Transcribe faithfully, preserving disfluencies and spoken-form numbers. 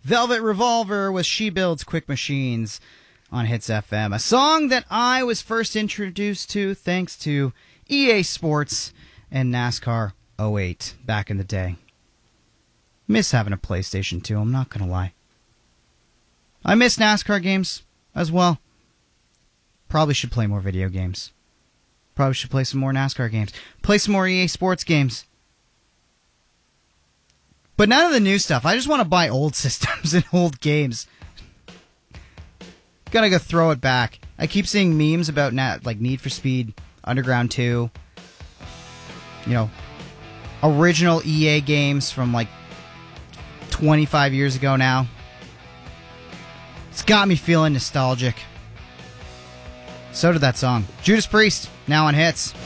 Velvet Revolver with She Builds Quick Machines on Hits F M. A song that I was first introduced to thanks to E A Sports and NASCAR oh eight back in the day. Miss having a PlayStation two, I'm not going to lie. I miss NASCAR games as well. Probably should play more video games. Probably should play some more NASCAR games. Play some more E A Sports games. But none of the new stuff. I just want to buy old systems and old games. Gotta go throw it back. I keep seeing memes about nat- like Need for Speed Underground two. You know, original E A games from like twenty-five years ago now. It's got me feeling nostalgic. So did that song. Judas Priest, now on Hits.